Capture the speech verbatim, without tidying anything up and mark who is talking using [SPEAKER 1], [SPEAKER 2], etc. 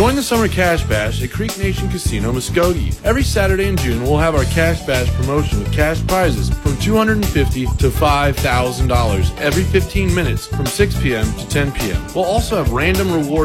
[SPEAKER 1] Join the Summer Cash Bash at Creek Nation Casino, Muskogee. Every Saturday in June, we'll have our Cash Bash promotion with cash prizes from two hundred fifty dollars to five thousand dollars every fifteen minutes from six p.m. to ten p.m. We'll also have random reward